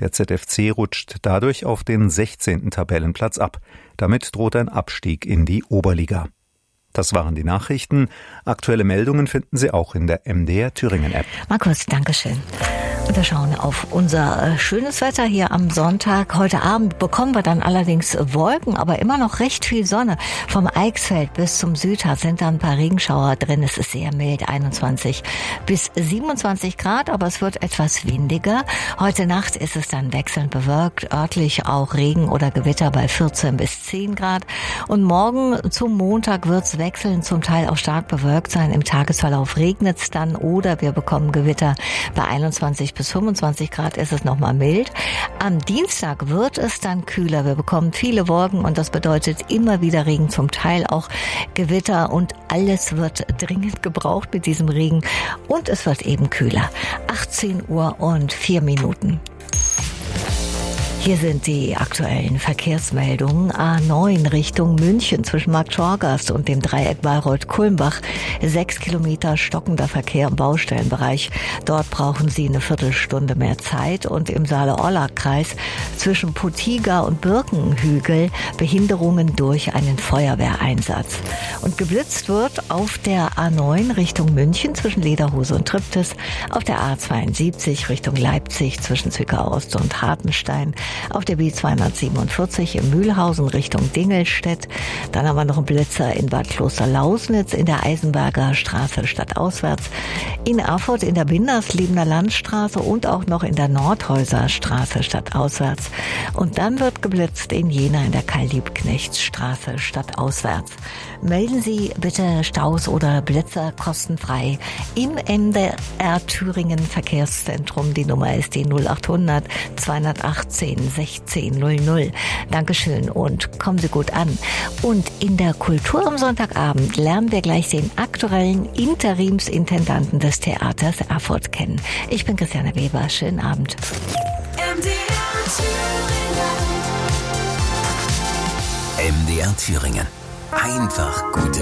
Der ZFC rutscht dadurch auf den 16. Tabellenplatz ab. Damit droht ein Abstieg in die Oberliga. Das waren die Nachrichten. Aktuelle Meldungen finden Sie auch in der MDR Thüringen App. Markus, Dankeschön. Und wir schauen auf unser schönes Wetter hier am Sonntag. Heute Abend bekommen wir dann allerdings Wolken, aber immer noch recht viel Sonne. Vom Eichsfeld bis zum Südharz sind da ein paar Regenschauer drin. Es ist sehr mild, 21 bis 27 Grad, aber es wird etwas windiger. Heute Nacht ist es dann wechselnd bewölkt, örtlich auch Regen oder Gewitter bei 14 bis 10 Grad. Und morgen zum Montag wird es wechselnd, zum Teil auch stark bewölkt sein. Im Tagesverlauf regnet es dann oder wir bekommen Gewitter. Bei 21 bis 25 Grad ist es nochmal mild. Am Dienstag wird es dann kühler. Wir bekommen viele Wolken und das bedeutet immer wieder Regen, zum Teil auch Gewitter und alles wird dringend gebraucht mit diesem Regen und es wird eben kühler. 18 Uhr und 4 Minuten. Hier sind die aktuellen Verkehrsmeldungen. A9 Richtung München zwischen Markt Schorgast und dem Dreieck Bayreuth-Kulmbach. 6 Kilometer stockender Verkehr im Baustellenbereich. Dort brauchen Sie eine Viertelstunde mehr Zeit. Und im Saale-Orla-Kreis zwischen Potiga und Birkenhügel Behinderungen durch einen Feuerwehreinsatz. Und geblitzt wird auf der A9 Richtung München zwischen Lederhose und Triptis. Auf der A72 Richtung Leipzig zwischen Zwickau Ost und Hartenstein. Auf der B247 in Mühlhausen Richtung Dingelstedt. Dann haben wir noch einen Blitzer in Bad Klosterlausnitz in der Eisenberger Straße stadtauswärts. In Erfurt in der Bindersliebener Landstraße und auch noch in der Nordhäuser Straße stadtauswärts. Und dann wird geblitzt in Jena in der Karl-Liebknecht-Straße stadtauswärts. Melden Sie bitte Staus oder Blitzer kostenfrei im MDR Thüringen Verkehrszentrum. Die Nummer ist die 0800 218 1600. Dankeschön und kommen Sie gut an. Und in der Kultur am Sonntagabend lernen wir gleich den aktuellen Interimsintendanten des Theaters Erfurt kennen. Ich bin Christiane Weber. Schönen Abend. MDR Thüringen. Einfach gute